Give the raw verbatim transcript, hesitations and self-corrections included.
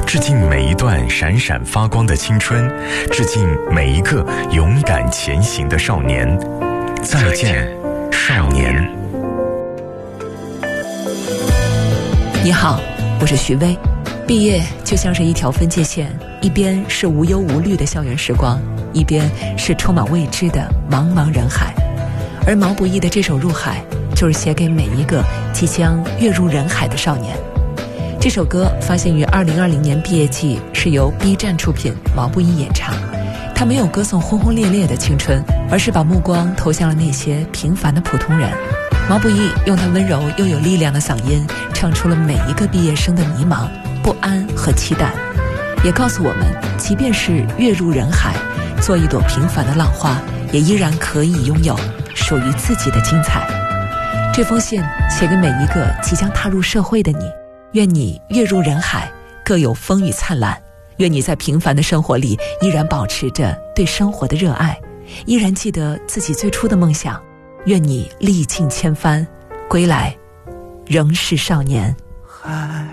致敬每一段闪闪发光的青春，致敬每一个勇敢前行的少年。再见，少年。 你好，我是徐薇。毕业就像是一条分界线，一边是无忧无虑的校园时光，一边是充满未知的茫茫人海。而毛不易的这首《入海》就是写给每一个即将跃入人海的少年。这首歌发行于二零二零年毕业季，是由 B 站出品，毛不易演唱。他没有歌颂轰轰烈烈的青春，而是把目光投向了那些平凡的普通人。毛不易用他温柔又有力量的嗓音，唱出了每一个毕业生的迷茫、不安和期待，也告诉我们，即便是跃入人海，做一朵平凡的浪花，也依然可以拥有属于自己的精彩。这封信写给每一个即将踏入社会的你，愿你跃入人海，各有风雨灿烂。愿你在平凡的生活里依然保持着对生活的热爱，依然记得自己最初的梦想。愿你历尽千帆，归来仍是少年。